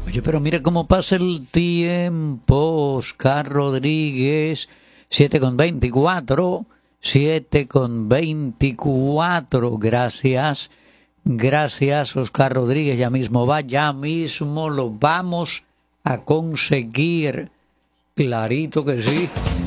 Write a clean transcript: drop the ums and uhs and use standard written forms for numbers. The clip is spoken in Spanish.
Oye, pero mira cómo pasa el tiempo, Oscar Rodríguez, 7:24, 7:24, gracias, gracias, Oscar Rodríguez, ya mismo va, ya mismo lo vamos a conseguir, clarito que sí.